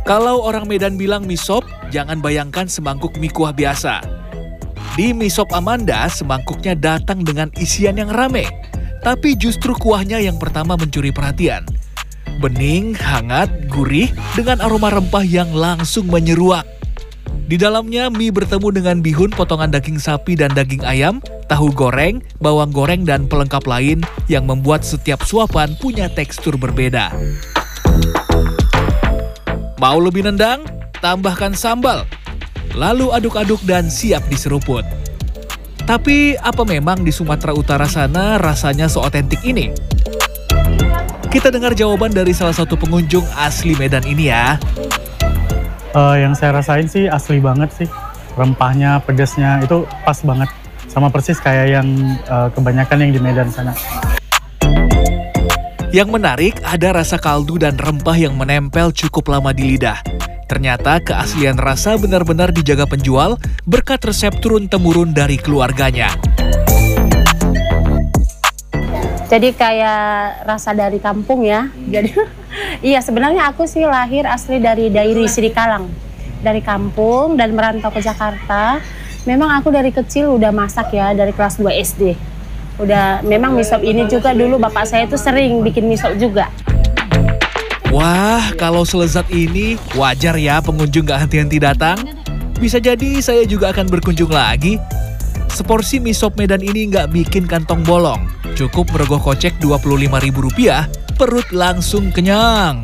Kalau orang Medan bilang mie sop, jangan bayangkan semangkuk mie kuah biasa. Di mie sop Amanda, semangkuknya datang dengan isian yang rame. Tapi justru kuahnya yang pertama mencuri perhatian. Bening, hangat, gurih, dengan aroma rempah yang langsung menyeruak. Di dalamnya mie bertemu dengan bihun potongan daging sapi dan daging ayam, tahu goreng, bawang goreng, dan pelengkap lain yang membuat setiap suapan punya tekstur berbeda. Mau lebih nendang? Tambahkan sambal. Lalu aduk-aduk dan siap diseruput. Tapi apa memang di Sumatera Utara sana rasanya seotentik ini? Kita dengar jawaban dari salah satu pengunjung asli Medan ini ya. Yang saya rasain sih asli banget sih. Rempahnya, pedasnya itu pas banget. Sama persis kayak yang kebanyakan yang di Medan sana. Yang menarik, ada rasa kaldu dan rempah yang menempel cukup lama di lidah. Ternyata keaslian rasa benar-benar dijaga penjual berkat resep turun-temurun dari keluarganya. Jadi kayak rasa dari kampung ya. Jadi iya, sebenarnya aku sih lahir asli dari Dairi Sidikalang. Dari kampung dan merantau ke Jakarta. Memang aku dari kecil udah masak ya, dari kelas 2 SD. Memang mie sop ini juga dulu bapak saya itu sering bikin mie sop juga. Wah, kalau selezat ini wajar ya pengunjung gak henti-henti datang. Bisa jadi saya juga akan berkunjung lagi. Seporsi mie sop Medan ini gak bikin kantong bolong. Cukup merogoh kocek Rp25.000, perut langsung kenyang.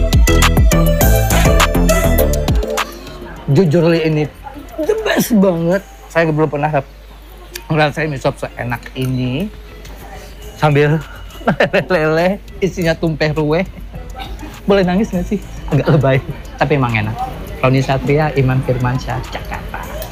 Jujur Li, ini the best banget. Saya belum pernah ngerasain mie sop seenak ini. Sambil lele, isinya tumpeh ruweh. Boleh nangis nggak sih? Agak lebay, tapi emang enak. Roni Satria, Iman Firmansyah, Jakarta.